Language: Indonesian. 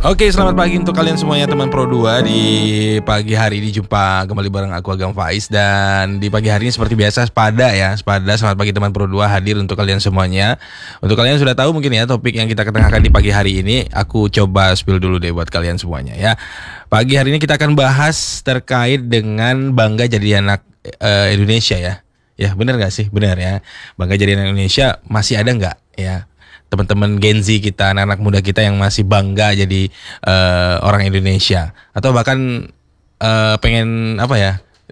Oke, selamat pagi untuk kalian semuanya teman Pro 2. Di pagi hari ini jumpa kembali bareng aku Agam Faiz. Dan di pagi hari ini seperti biasa Spada ya. Spada, selamat pagi teman Pro 2 hadir untuk kalian semuanya. Untuk kalian sudah tahu mungkin ya topik yang kita ketengahkan di pagi hari ini. Aku coba spill dulu deh buat kalian semuanya ya. Pagi hari ini kita akan bahas terkait dengan bangga jadi anak Indonesia ya. Ya benar gak sih? Benar ya. Bangga jadi anak Indonesia masih ada gak ya? Teman-teman Gen Z kita, anak-anak muda kita yang masih bangga jadi orang Indonesia, atau bahkan pengen apa ya,